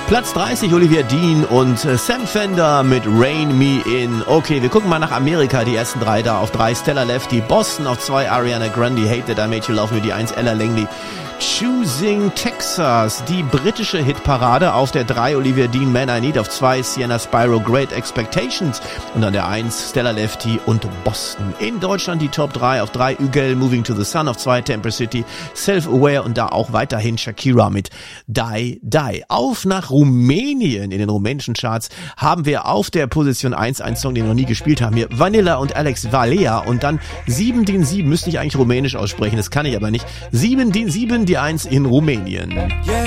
Platz 30 Olivia Dean und Sam Fender mit Rain Me In. Okay, wir gucken mal nach Amerika. Die ersten 3 da auf 3 Stella Lefty, Boston auf 2 Ariana Grande, Hate That I Made You Love Me, die 1 Ella Langley. Choosing Texas, die britische Hitparade auf der 3 Olivia Dean, Man I Need, auf 2 Sienna Spyro, Great Expectations und an der 1 Stella Lefty und Boston. In Deutschland die Top 3 auf 3 Ügel, Moving to the Sun, auf 2 Temper City, Self-Aware und da auch weiterhin Shakira mit Die Die. Auf nach Rumänien. In den rumänischen Charts haben wir auf der Position 1 einen Song, den wir noch nie gespielt haben, hier Vanilla und Alex Valea und dann 7 den 7, müsste ich eigentlich rumänisch aussprechen, das kann ich aber nicht. 7 den 7, die 1 in Rumänien.